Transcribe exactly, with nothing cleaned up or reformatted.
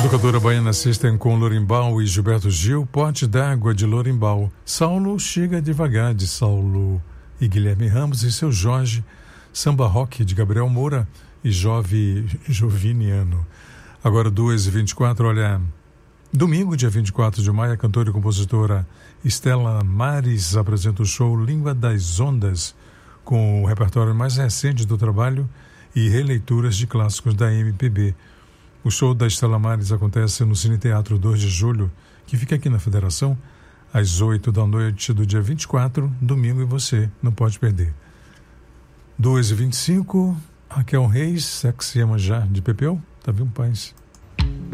Tocadora baiana assistem com Lorimbau e Gilberto Gil, Pote d'Água de Lorimbau. Saulo chega devagar de Saulo e Guilherme Ramos e seu Jorge. Samba Rock de Gabriel Moura e Jove Joviniano. Agora duas e vinte e quatro, olha, domingo, dia vinte e quatro de maio, a cantora e compositora Estela Mares apresenta o show Língua das Ondas, com o repertório mais recente do trabalho e releituras de clássicos da M P B. O show da Estela Mares acontece no Cine Teatro dois de julho, que fica aqui na Federação, às oito da noite do dia vinte e quatro, domingo, e você não pode perder. duas e vinte e cinco, Raquel Reis, Sexy Iemanjá de Pepeu, tá vendo, paz?